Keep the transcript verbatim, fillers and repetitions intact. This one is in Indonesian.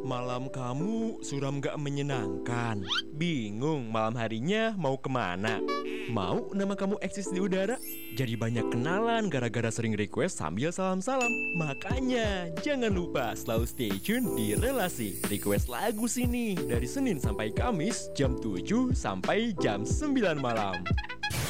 Malam kamu suram gak menyenangkan. Bingung malam harinya mau kemana? Mau nama kamu eksis di udara? Jadi banyak kenalan gara-gara sering request sambil salam-salam. Makanya jangan lupa selalu stay tune di Relasi. Request lagu sini dari Senin sampai Kamis jam tujuh sampai jam sembilan malam.